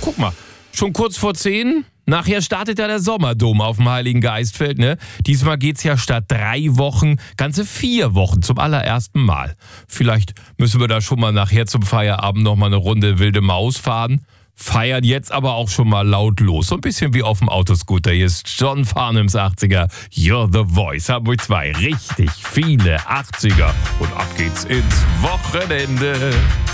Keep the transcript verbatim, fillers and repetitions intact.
guck mal, schon kurz vor zehn. Nachher startet ja der Sommerdom auf dem Heiligen Geistfeld, ne? Diesmal geht's ja statt drei Wochen ganze vier Wochen zum allerersten Mal. Vielleicht müssen wir da schon mal nachher zum Feierabend noch mal eine Runde wilde Maus fahren. Feiern jetzt aber auch schon mal laut los. So ein bisschen wie auf dem Autoscooter. Hier ist John Farnhams achtziger. You're the Voice. Hamburg zwei. Richtig viele achtziger. Und ab geht's ins Wochenende.